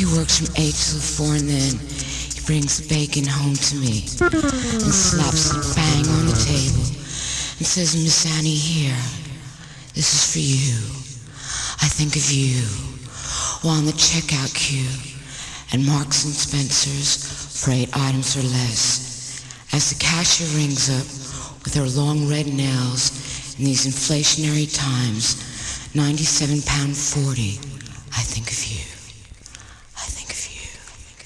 He works from 8 till 4 and then he brings the bacon home to me and slaps it bang on the table and says, Miss Annie, here, this is for you. I think of you while in the checkout queue at Marks and Spencer's for 8 items or less. As the cashier rings up with her long red nails in these inflationary times, £97.40, I think